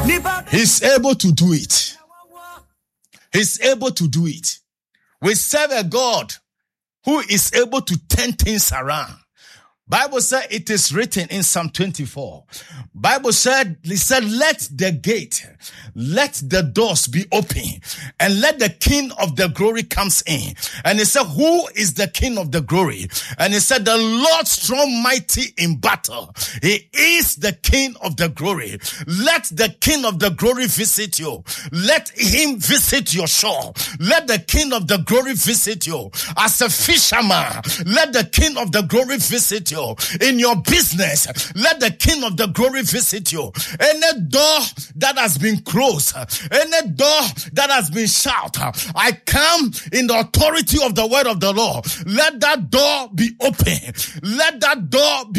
He's able to do it. He's able to do it. We serve a God who is able to turn things around. Bible said it is written in Psalm 24. Bible said, let the doors be open and let the King of the glory comes in. And he said, who is the King of the glory? And he said, the Lord strong, mighty in battle. He is the King of the glory. Let the King of the glory visit you. Let him visit your shore. Let the King of the glory visit you. As a fisherman, let the King of the glory visit you. In your business, let the King of the glory visit you. Any door that has been closed, any door that has been shut, I come in the authority of the word of the Lord. Let that door be open. Let that door be